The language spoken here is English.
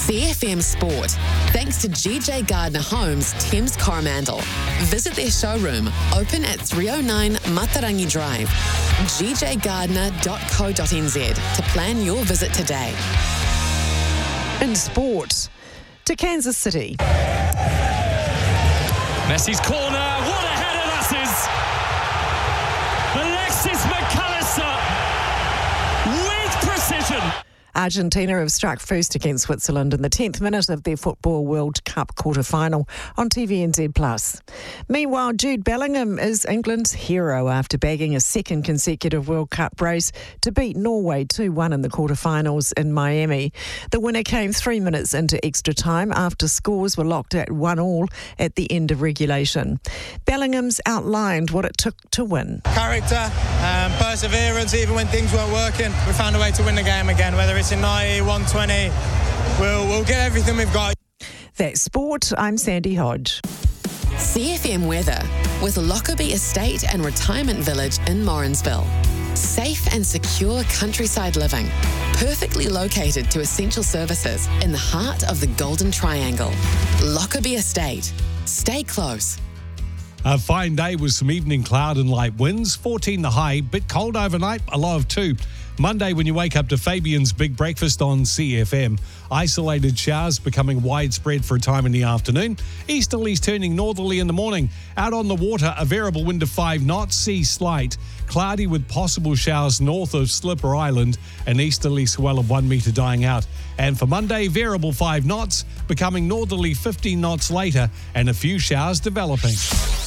CFM Sport. Thanks to GJ Gardner Homes, Thames Coromandel. Visit their showroom, open at 309 Matarangi Drive. gjgardner.co.nz to plan your visit today. In sport, to Kansas City. Messi's corner, what a header that is! Alexis McAllister with precision. Argentina have struck first against Switzerland in the 10th minute of their Football World Cup quarter-final on TVNZ+. Meanwhile, Jude Bellingham is England's hero after bagging a second consecutive World Cup brace to beat Norway 2-1 in the quarter-finals in Miami. The winner came 3 minutes into extra time after scores were locked at 1-1 at the end of regulation. Bellingham's outlined what it took to win. Character, perseverance, even when things weren't working, we found a way to win the game again, whether it's in 90, 120, we'll get everything we've got. That's sport. I'm Sandy Hodge. CFM weather with Lockerbie Estate and Retirement Village in Morrinsville. Safe and secure countryside living, perfectly located to essential services in the heart of the Golden Triangle. Lockerbie Estate. Stay close. A fine day with some evening cloud and light winds, 14 the high, bit cold overnight, a low of 2. Monday when you wake up to Fabian's Big Breakfast on CFM. Isolated showers becoming widespread for a time in the afternoon. Easterlies turning northerly in the morning. Out on the water, a variable wind of 5 knots, sea slight. Cloudy with possible showers north of Slipper Island. An easterly swell of 1 metre dying out. And for Monday, variable 5 knots, becoming northerly 15 knots later and a few showers developing.